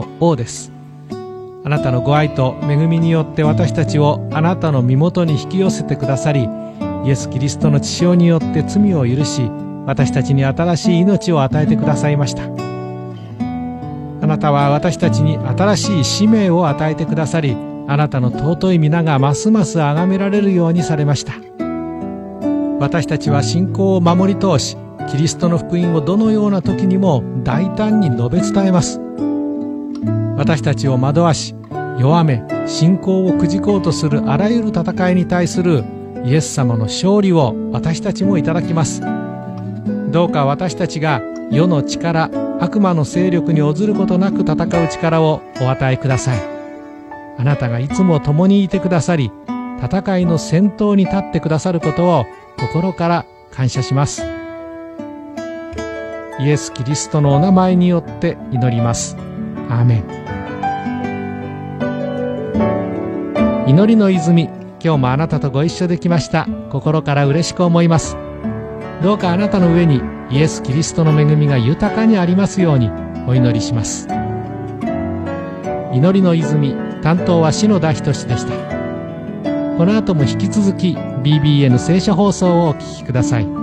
の王です。あなたのご愛と恵みによって私たちをあなたの身元に引き寄せてくださり、イエス・キリストの血潮によって罪を許し、私たちに新しい命を与えてくださいました。あなたは私たちに新しい使命を与えてくださり、あなたの尊い皆がますます崇められるようにされました。私たちは信仰を守り通し、キリストの福音をどのような時にも大胆に述べ伝えます。私たちを惑わし、弱め、信仰をくじこうとするあらゆる戦いに対するイエス様の勝利を私たちもいただきます。どうか私たちが世の力、悪魔の勢力に劣ることなく戦う力をお与えください。あなたがいつも共にいてくださり、戦いの先頭に立ってくださることを心から感謝します。イエス・キリストのお名前によって祈ります。アーメン。祈りの泉、今日もあなたとご一緒できました。心から嬉しく思います。どうかあなたの上にイエス・キリストの恵みが豊かにありますようにお祈りします。祈りの泉、担当は篠田仁でした。この後も引き続き BBN 聖書放送をお聞きください。